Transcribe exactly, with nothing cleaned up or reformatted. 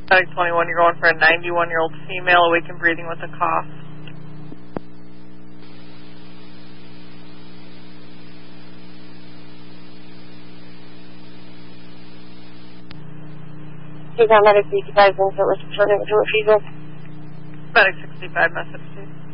Medic twenty-one, you're going for a ninety-one-year-old female awake and breathing with a cough. Take out Medic sixty-five, one foot, returning to refusal. Medic sixty-five, message, please.